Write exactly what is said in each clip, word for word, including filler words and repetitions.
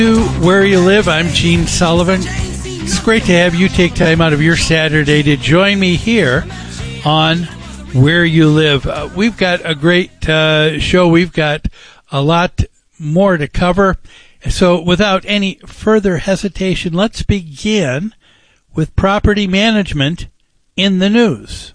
Where you live, I'm Gene Sullivan. It's great to have you take time out of your Saturday to join me here on Where You Live. Uh, we've got a great uh, show. We've got a lot more to cover. So without any further hesitation, let's begin with property management in the news.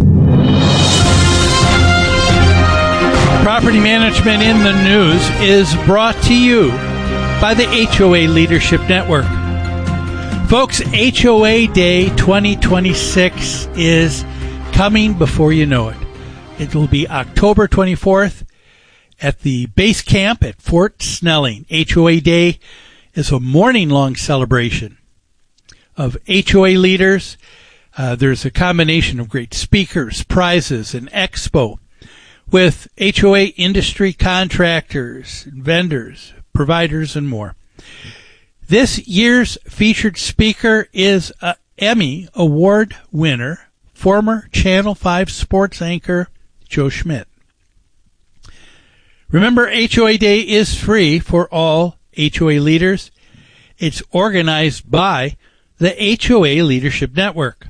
Property management in the news is brought to you by the H O A Leadership Network. Folks, H O A Day twenty twenty-six is coming before you know it. It will be October twenty-fourth at the base camp at Fort Snelling. H O A Day is a morning-long celebration of H O A leaders. Uh, there's a combination of great speakers, prizes, and expo with H O A industry contractors, vendors, providers, and more. This year's featured speaker is an Emmy Award winner, former Channel five sports anchor Joe Schmidt. Remember, H O A Day is free for all H O A leaders. It's organized by the H O A Leadership Network.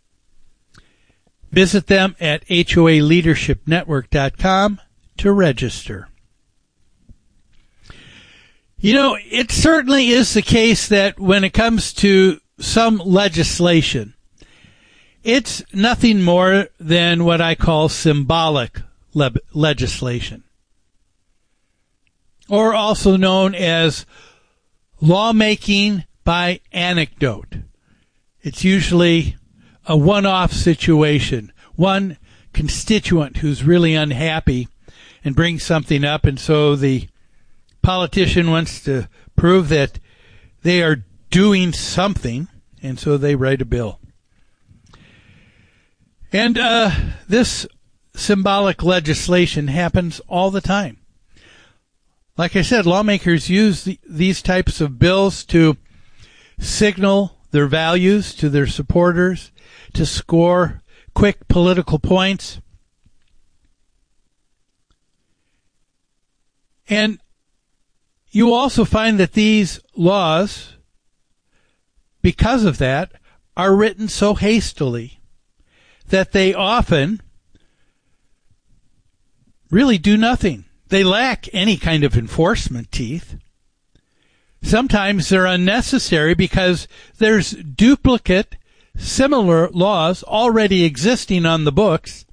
Visit them at H O A leadership network dot com to register. You know, it certainly is the case that when it comes to some legislation, it's nothing more than what I call symbolic le- legislation, or also known as lawmaking by anecdote. It's usually a one-off situation, one constituent who's really unhappy and brings something up, and so the politician wants to prove that they are doing something, and so they write a bill. And uh, this symbolic legislation happens all the time. Like I said, lawmakers use the, these types of bills to signal their values to their supporters, to score quick political points. And you also find that these laws, because of that, are written so hastily that they often really do nothing. They lack any kind of enforcement teeth. Sometimes they're unnecessary because there's duplicate, similar laws already existing on the books.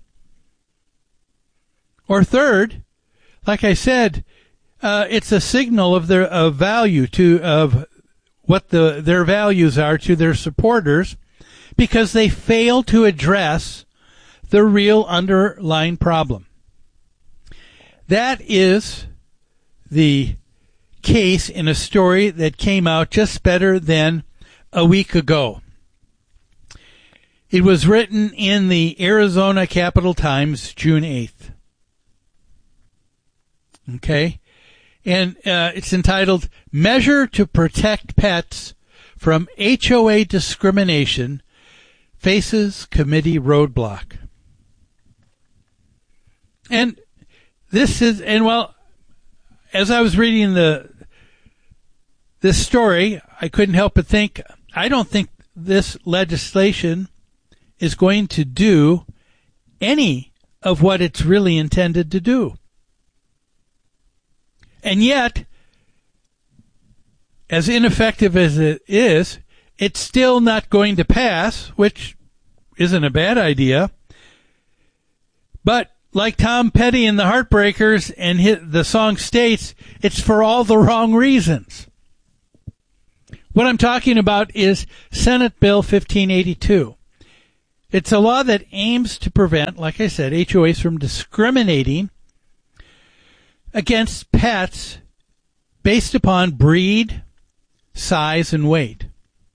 Or third, like I said, Uh, it's a signal of their of value to of what the their values are to their supporters, because they fail to address the real underlying problem. That is the case in a story that came out just better than a week ago. It was written in the Arizona Capital Times, June eighth. Okay? And uh, it's entitled, Measure to Protect Pets from H O A Discrimination Faces Committee Roadblock. And this is, and well, as I was reading the this story, I couldn't help but think, I don't think this legislation is going to do any of what it's really intended to do. And yet, as ineffective as it is, it's still not going to pass, which isn't a bad idea. But like Tom Petty and the Heartbreakers and his, the song states, it's for all the wrong reasons. What I'm talking about is Senate Bill fifteen eighty-two. It's a law that aims to prevent, like I said, H O As from discriminating against pets based upon breed, size, and weight.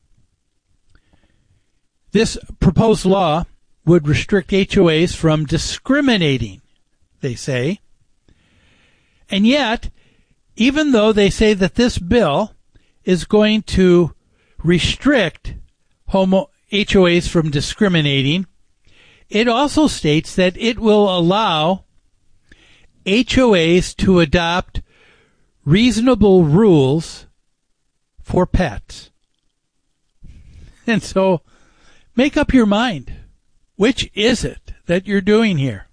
This proposed law would restrict H O As from discriminating, they say. And yet, even though they say that this bill is going to restrict homo H O As from discriminating, it also states that it will allow H O As to adopt reasonable rules for pets. And so make up your mind. Which is it that you're doing here?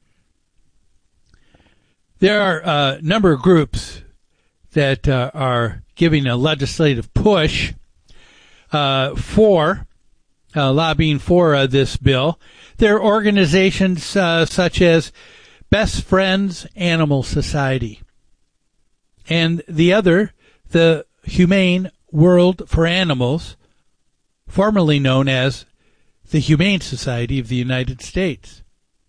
There are a number of groups that uh, are giving a legislative push uh, for, uh, lobbying for uh, this bill. There are organizations uh, such as Best Friends Animal Society, and the other, the Humane World for Animals, formerly known as the Humane Society of the United States.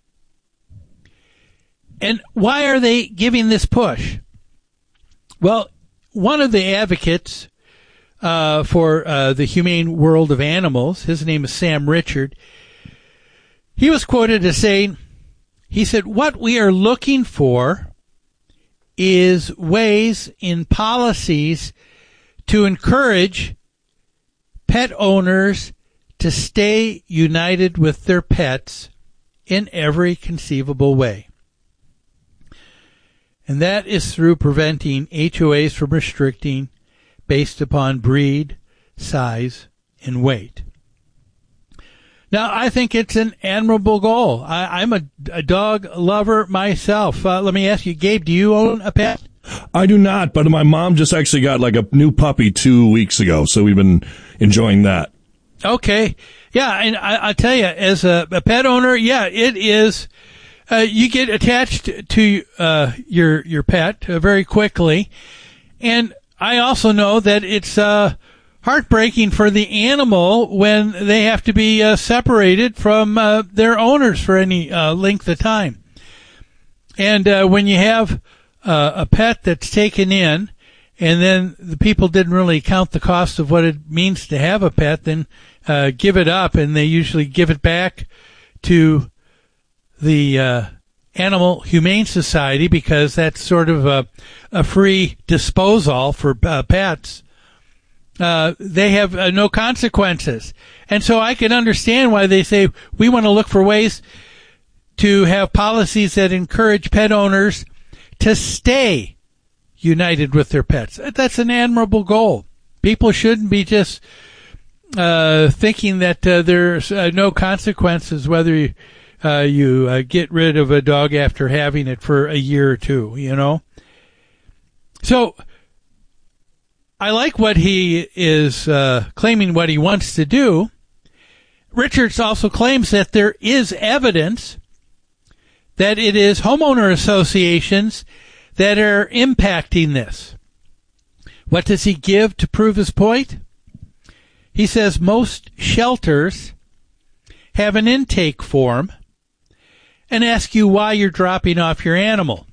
And why are they giving this push? Well, one of the advocates uh, for uh, the Humane World of Animals, his name is Sam Richard, he was quoted as saying, he said, what we are looking for is ways in policies to encourage pet owners to stay united with their pets in every conceivable way. And that is through preventing H O As from restricting based upon breed, size, and weight. Now, I think it's an admirable goal. I, I'm a, a dog lover myself. Uh, let me ask you, Gabe, do you own a pet? I do not, but my mom just actually got like a new puppy two weeks ago, so we've been enjoying that. Okay. Yeah, and I, I tell you, as a, a pet owner, yeah, it is, uh, you get attached to uh, your your pet uh, very quickly. And I also know that it's uh, heartbreaking for the animal when they have to be uh, separated from uh, their owners for any uh, length of time. And uh, when you have uh, a pet that's taken in, and then the people didn't really count the cost of what it means to have a pet, then uh, give it up, and they usually give it back to the uh, Animal Humane Society because that's sort of a, a free disposal for uh, pets. Uh, they have uh, no consequences. And so I can understand why they say we want to look for ways to have policies that encourage pet owners to stay united with their pets. That's an admirable goal. People shouldn't be just uh, thinking that uh, there's uh, no consequences whether you, uh, you uh, get rid of a dog after having it for a year or two, you know. So I like what he is uh, claiming what he wants to do. Richards also claims that there is evidence that it is homeowner associations that are impacting this. What does he give to prove his point? He says most shelters have an intake form and ask you why you're dropping off your animal.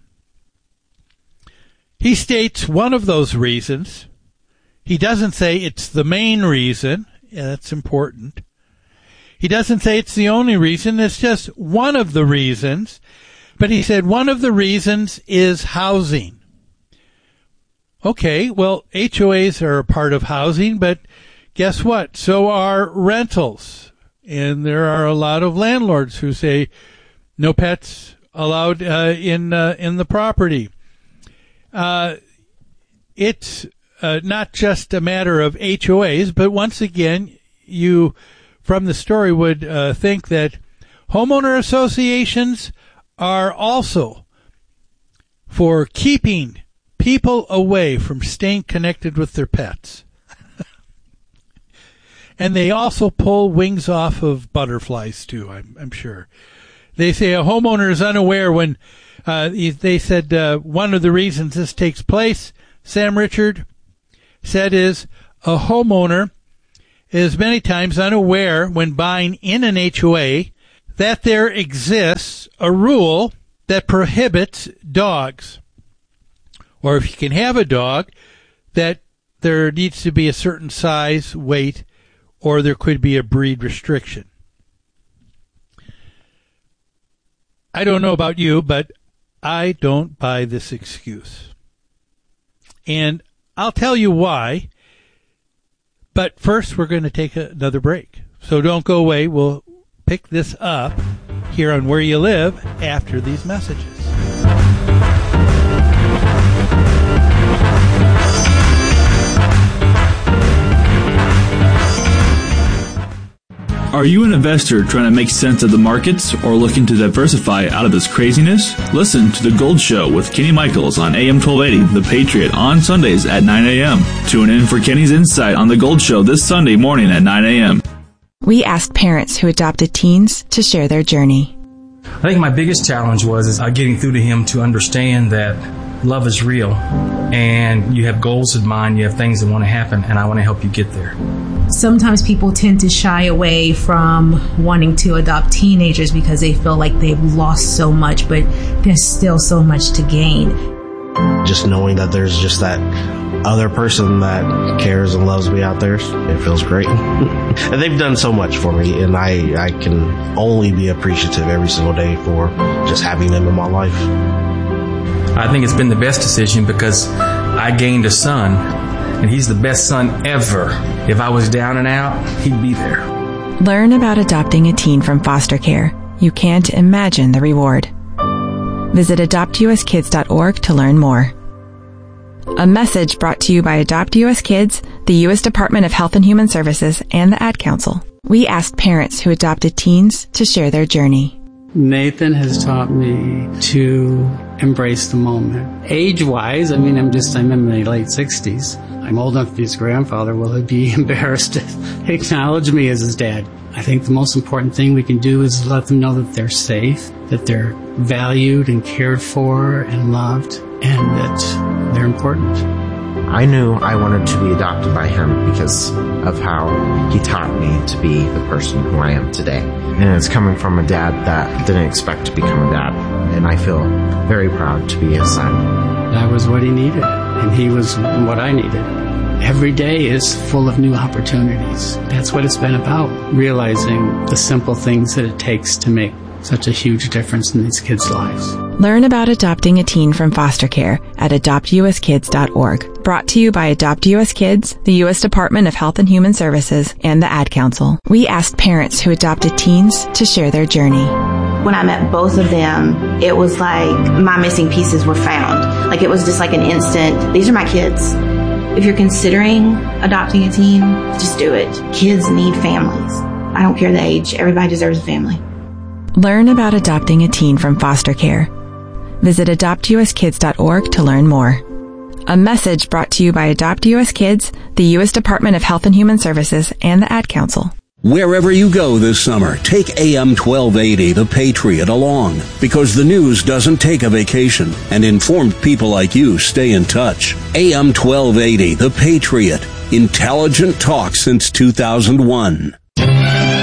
He states one of those reasons. He doesn't say it's the main reason. Yeah, that's important. He doesn't say it's the only reason. It's just one of the reasons. But he said one of the reasons is housing. Okay, well, H O As are a part of housing, but guess what? So are rentals. And there are a lot of landlords who say no pets allowed uh, in uh, in the property. Uh, it's uh, not just a matter of H O As, but once again, you, from the story, would uh, think that homeowner associations are also for keeping people away from staying connected with their pets. And they also pull wings off of butterflies, too, I'm, I'm sure. They say a homeowner is unaware when uh, they said uh, one of the reasons this takes place, Sam Richard said, is a homeowner is many times unaware when buying in an H O A that there exists a rule that prohibits dogs. Or if you can have a dog, that there needs to be a certain size, weight, or there could be a breed restriction. I don't know about you, but I don't buy this excuse. And I'll tell you why. But first, we're going to take another break. So don't go away. We'll pick this up here on Where You Live after these messages. Are you an investor trying to make sense of the markets or looking to diversify out of this craziness? Listen to The Gold Show with Kenny Michaels on A M twelve eighty, The Patriot, on Sundays at nine a.m. Tune in for Kenny's insight on The Gold Show this Sunday morning at nine a.m. We asked parents who adopted teens to share their journey. I think my biggest challenge was is uh, getting through to him to understand that love is real and you have goals in mind, you have things that want to happen, and I want to help you get there. Sometimes people tend to shy away from wanting to adopt teenagers because they feel like they've lost so much, but there's still so much to gain. Just knowing that there's just that other person that cares and loves me out there, it feels great. And they've done so much for me, and I, I can only be appreciative every single day for just having them in my life. I think it's been the best decision because I gained a son, and he's the best son ever. If I was down and out, he'd be there. Learn about adopting a teen from foster care. You can't imagine the reward. Visit adopt u s kids dot org to learn more. A message brought to you by Adopt U S Kids, the U S Department of Health and Human Services, and the Ad Council. We asked parents who adopted teens to share their journey. Nathan has taught me to embrace the moment. Age-wise, I mean, I'm just, I'm in my late sixties. I'm old enough to be his grandfather. Will he be embarrassed to acknowledge me as his dad? I think the most important thing we can do is let them know that they're safe, that they're valued and cared for and loved, and that they're important. I knew I wanted to be adopted by him because of how he taught me to be the person who I am today. And it's coming from a dad that didn't expect to become a dad. And I feel very proud to be his son. That was what he needed, and he was what I needed. Every day is full of new opportunities. That's what it's been about, realizing the simple things that it takes to make such a huge difference in these kids' lives. Learn about adopting a teen from foster care at adopt u s kids dot org. Brought to you by Adopt U S Kids, the U S Department of Health and Human Services, and the Ad Council. We asked parents who adopted teens to share their journey. When I met both of them, it was like my missing pieces were found. Like it was just like an instant, these are my kids. If you're considering adopting a teen, just do it. Kids need families. I don't care the age. Everybody deserves a family. Learn about adopting a teen from foster care. Visit adopt u s kids dot org to learn more. A message brought to you by Adopt U S Kids, the U S Department of Health and Human Services, and the Ad Council. Wherever you go this summer, take A M twelve eighty, The Patriot, along, because the news doesn't take a vacation, and informed people like you stay in touch. A M twelve eighty, The Patriot, intelligent talk since two thousand one.